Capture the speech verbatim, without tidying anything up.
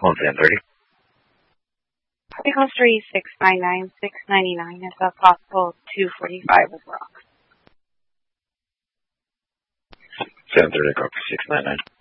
One seven thirty. Equals three six nine nine six ninety nine is a possible two forty five with rocks. Seven thirty. Copy six nine nine.